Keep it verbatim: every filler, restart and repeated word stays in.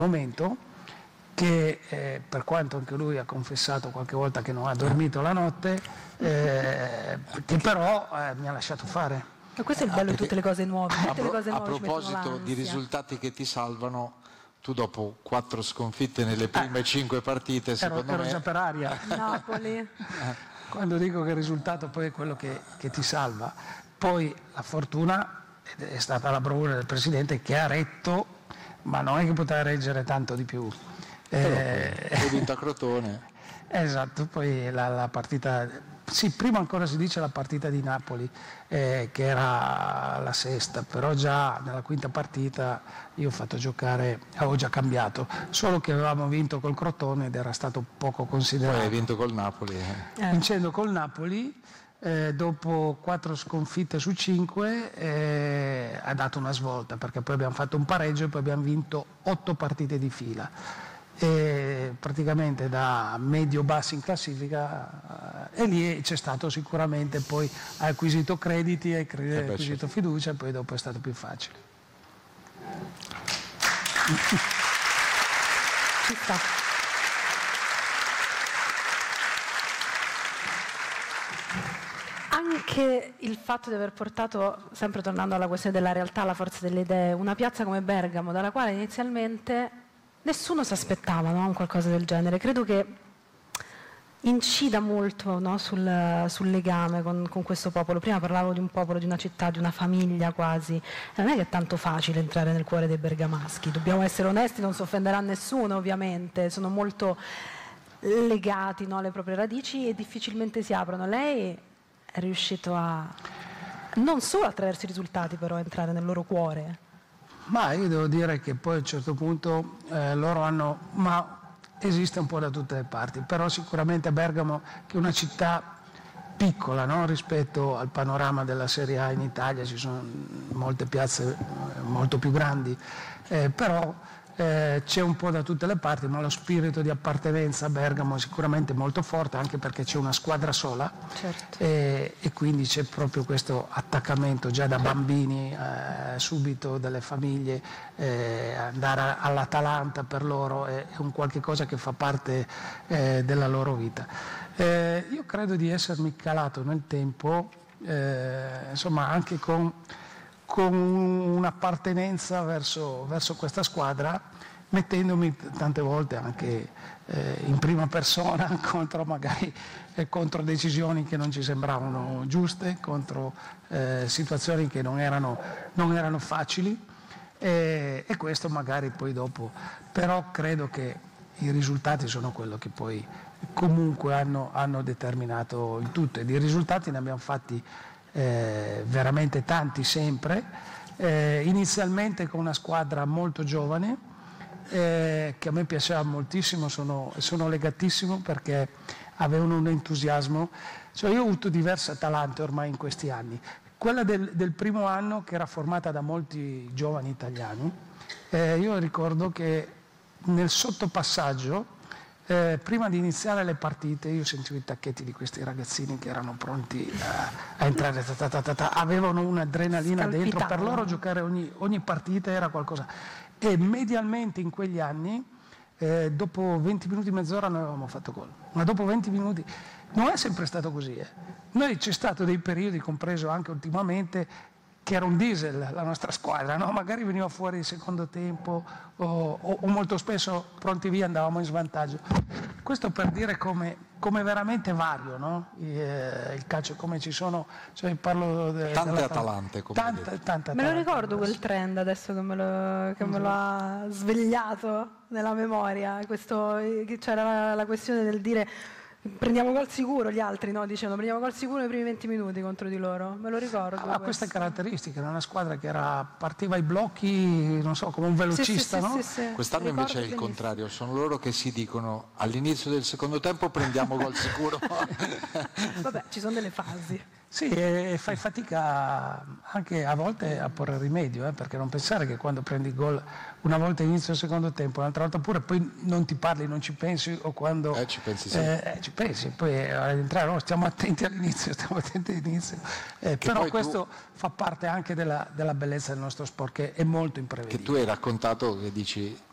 momento che eh, per quanto anche lui ha confessato qualche volta che non ha dormito la notte, eh, che però eh, mi ha lasciato fare. Ma questo è il bello di tutte le cose nuove. A, Tutte le cose a nuove proposito di risultati che ti salvano, tu dopo quattro sconfitte nelle prime eh, cinque partite, secondo ero, me... ero già per aria. Napoli. Quando dico che il risultato poi è quello che, che ti salva, poi la fortuna è stata la bravura del Presidente che ha retto, ma non è che poteva reggere tanto di più. Eh, hai vinto a Crotone. Esatto, poi la, la partita, sì, prima ancora si dice la partita di Napoli, eh, che era la sesta, però già nella quinta partita io ho fatto giocare, avevo già cambiato, solo che avevamo vinto col Crotone ed era stato poco considerato. Poi hai vinto col Napoli. Eh. Eh. Vincendo col Napoli, eh, dopo quattro sconfitte su cinque, eh, ha dato una svolta, perché poi abbiamo fatto un pareggio e poi abbiamo vinto otto partite di fila. E praticamente da medio-basso in classifica, eh, e lì c'è stato sicuramente, poi ha acquisito crediti, ha acquisito fiducia e poi dopo è stato più facile. Ci sta. Anche il fatto di aver portato, sempre tornando alla questione della realtà, alla forza delle idee, una piazza come Bergamo, dalla quale inizialmente nessuno si aspettava, no? Un qualcosa del genere. Credo che incida molto, no? sul, sul legame con, con questo popolo. Prima parlavo di un popolo, di una città, di una famiglia quasi. Non è che è tanto facile entrare nel cuore dei bergamaschi, dobbiamo essere onesti, non si offenderà nessuno ovviamente, sono molto legati, no? alle proprie radici e difficilmente si aprono. Lei è riuscito a, non solo attraverso i risultati però, a entrare nel loro cuore. Ma io devo dire che poi a un certo punto eh, loro hanno, ma esiste un po' da tutte le parti, però sicuramente Bergamo, che è una città piccola, no? Rispetto al panorama della Serie A in Italia, ci sono molte piazze molto più grandi, eh, però eh, c'è un po' da tutte le parti, ma lo spirito di appartenenza a Bergamo è sicuramente molto forte, anche perché c'è una squadra sola. Certo. e, e quindi c'è proprio questo attaccamento già da bambini, eh, subito dalle famiglie, eh, andare all'Atalanta per loro è, è un qualche cosa che fa parte eh, della loro vita. Eh, io credo di essermi calato nel tempo, eh, insomma anche con con un'appartenenza verso, verso questa squadra, mettendomi tante volte anche eh, in prima persona contro magari eh, contro decisioni che non ci sembravano giuste, contro eh, situazioni che non erano, non erano facili, e, e questo magari poi dopo, però credo che i risultati sono quello che poi comunque hanno, hanno determinato il tutto, e di risultati ne abbiamo fatti Eh, veramente tanti sempre, eh, inizialmente con una squadra molto giovane, eh, che a me piaceva moltissimo, sono, sono legatissimo perché avevano un entusiasmo, cioè io ho avuto diverse Atalante ormai in questi anni, quella del, del primo anno che era formata da molti giovani italiani, eh, io ricordo che nel sottopassaggio, Eh, prima di iniziare le partite io sentivo i tacchetti di questi ragazzini che erano pronti a, a entrare, ta ta ta ta ta, avevano un'adrenalina dentro, per loro giocare ogni, ogni partita era qualcosa, e medialmente in quegli anni eh, dopo venti minuti, mezz'ora noi avevamo fatto gol, ma dopo venti minuti non è sempre stato così, eh. Noi c'è stato dei periodi, compreso anche ultimamente, che era un diesel la nostra squadra, no? Magari veniva fuori il secondo tempo o, o, o molto spesso pronti via andavamo in svantaggio. Questo per dire come, come veramente vario, no? il, il calcio, come ci sono, cioè parlo de, tante Atalante, come tante, tante me lo ricordo quel trend adesso che me lo, che me lo ha svegliato nella memoria, questo, c'era la, la questione del dire prendiamo gol sicuro, gli altri no, dicevano prendiamo gol sicuro nei primi venti minuti contro di loro, me lo ricordo. Ha queste caratteristiche, era una squadra che era, partiva ai blocchi, non so, come un velocista, sì, sì, no? Sì, sì, sì. Quest'anno ricordo invece è il benissimo. Contrario, sono loro che si dicono all'inizio del secondo tempo prendiamo gol sicuro. Vabbè, ci sono delle fasi. Sì, e fai fatica anche a volte a porre rimedio, eh, perché non pensare che quando prendi gol una volta inizio il secondo tempo, un'altra volta pure, poi non ti parli, non ci pensi, o quando eh, ci pensi, sì. eh, ci pensi, poi ad entrare, no, stiamo attenti all'inizio, stiamo attenti all'inizio, eh, però questo tu... fa parte anche della, della bellezza del nostro sport, che è molto imprevedibile. Che tu hai raccontato, che dici